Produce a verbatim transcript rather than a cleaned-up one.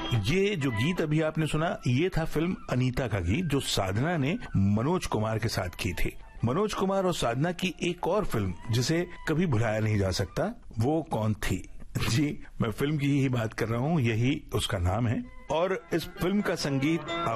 ये जो गीत अभी आपने सुना, ये था फिल्म अनीता का गीत, जो साधना ने मनोज कुमार के साथ की थी। मनोज कुमार और साधना की एक और फिल्म जिसे कभी भुलाया नहीं जा सकता, वो कौन थी? जी, मैं फिल्म की ही बात कर रहा हूँ, यही उसका नाम है। और इस फिल्म का संगीत आप